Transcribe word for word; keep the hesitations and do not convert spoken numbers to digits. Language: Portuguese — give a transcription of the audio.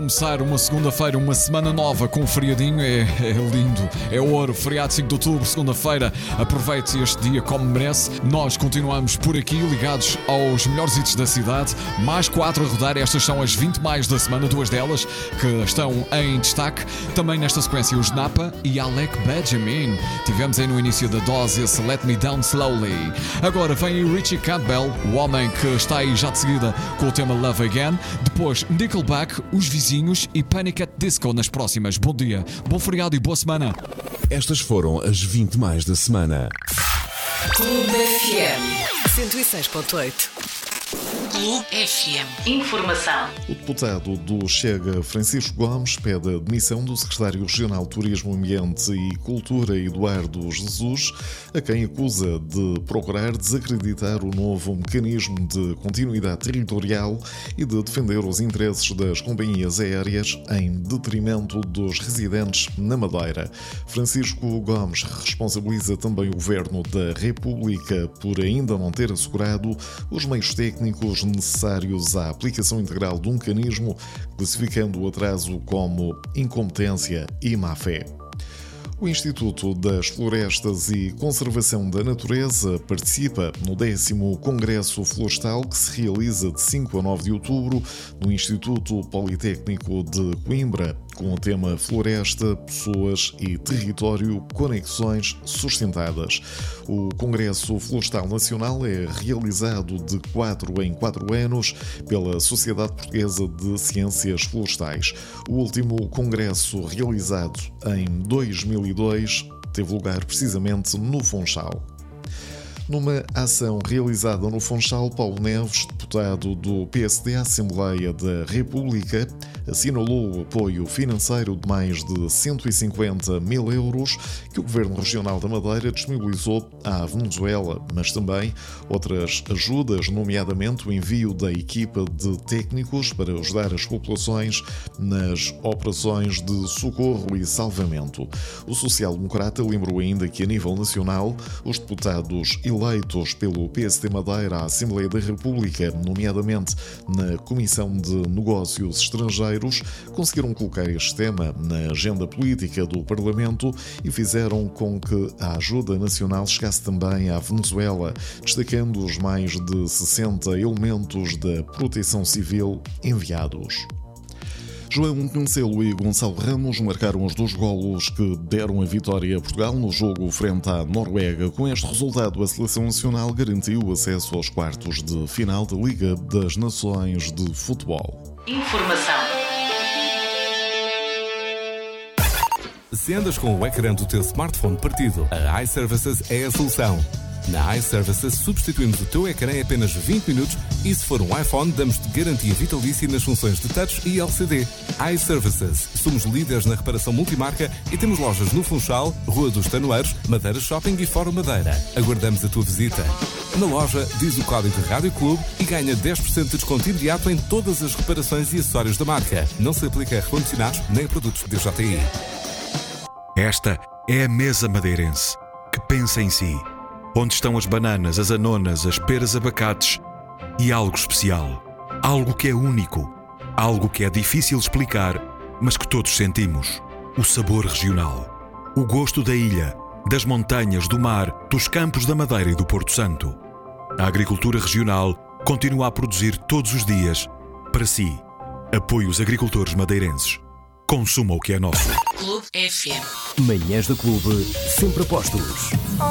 começar uma segunda-feira, uma semana nova com um feriadinho. É, é lindo, é ouro. Feriado cinco de outubro, segunda-feira. Aproveite este dia como merece. Nós continuamos por aqui, ligados aos melhores hits da cidade. Mais quatro a rodar. Estas são as vinte mais da semana, duas delas que estão em destaque. Também nesta sequência os Napa e Alec Benjamin. Tivemos aí no início da dose esse Let Me Down Slowly. Agora vem aí Richie Campbell, o homem que está aí já de seguida com o tema Love Again. Depois Nickelback, Os Vizinhos e Panic! At Disco nas próximas. Bom dia, bom feriado e boa semana. Estas foram as vinte mais da semana. Clube F M cento e seis ponto oito. Clube F M. Informação. O deputado do Chega, Francisco Gomes, pede a demissão do secretário regional de Turismo, Ambiente e Cultura, Eduardo Jesus, a quem acusa de procurar desacreditar o novo mecanismo de continuidade territorial e de defender os interesses das companhias aéreas em detrimento dos residentes na Madeira. Francisco Gomes responsabiliza também o Governo da República por ainda não ter assegurado os meios técnicos necessários à aplicação integral do mecanismo, classificando o atraso como incompetência e má-fé. O Instituto das Florestas e Conservação da Natureza participa no décimo Congresso Florestal que se realiza de cinco a nove de outubro no Instituto Politécnico de Coimbra, com o tema Floresta, Pessoas e Território, Conexões Sustentadas. O Congresso Florestal Nacional é realizado de quatro em quatro anos pela Sociedade Portuguesa de Ciências Florestais. O último congresso realizado em dois mil e dois teve lugar precisamente no Funchal. Numa ação realizada no Funchal, Paulo Neves, deputado do P S D à Assembleia da República, assinalou o apoio financeiro de mais de cento e cinquenta mil euros que o Governo Regional da Madeira disponibilizou à Venezuela, mas também outras ajudas, nomeadamente o envio da equipa de técnicos para ajudar as populações nas operações de socorro e salvamento. O social-democrata lembrou ainda que, a nível nacional, os deputados eleitos pelo P S D Madeira à Assembleia da República, nomeadamente na Comissão de Negócios Estrangeiros, conseguiram colocar este tema na agenda política do Parlamento e fizeram com que a ajuda nacional chegasse também à Venezuela, destacando os mais de sessenta elementos da Proteção Civil enviados. João Cancelo e Gonçalo Ramos marcaram os dois golos que deram a vitória a Portugal no jogo frente à Noruega. Com este resultado, a Seleção Nacional garantiu o acesso aos quartos de final da Liga das Nações de Futebol. Informação. Se andas com o ecrã do teu smartphone partido, a iServices é a solução. Na iServices substituímos o teu ecrã em apenas vinte minutos e, se for um iPhone, damos-te garantia vitalícia nas funções de touch e L C D. iServices. Somos líderes na reparação multimarca e temos lojas no Funchal, Rua dos Tanoeiros, Madeira Shopping e Fórum Madeira. Aguardamos a tua visita. Na loja, diz o código Rádio Clube e ganha dez por cento de desconto imediato em todas as reparações e acessórios da marca. Não se aplica a recondicionados nem a produtos D J I. Esta é a mesa madeirense que pensa em si. Onde estão as bananas, as anonas, as peras, abacates e algo especial. Algo que é único. Algo que é difícil explicar, mas que todos sentimos. O sabor regional. O gosto da ilha, das montanhas, do mar, dos campos da Madeira e do Porto Santo. A agricultura regional continua a produzir todos os dias para si. Apoie os agricultores madeirenses. Consuma o que é nosso. Clube F M. Manhãs da Clube, sempre a postos.